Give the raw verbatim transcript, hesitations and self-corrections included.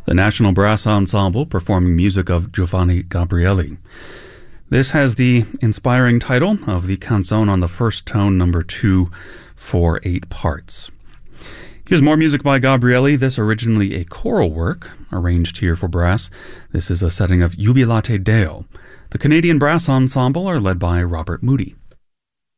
the National Brass Ensemble performing music of Giovanni Gabrieli. This has the inspiring title of the Canzone on the First Tone, number two, for eight parts. Here's more music by Gabrieli, this originally a choral work, arranged here for brass. This is a setting of Jubilate Deo. The Canadian Brass Ensemble are led by Robert Moody.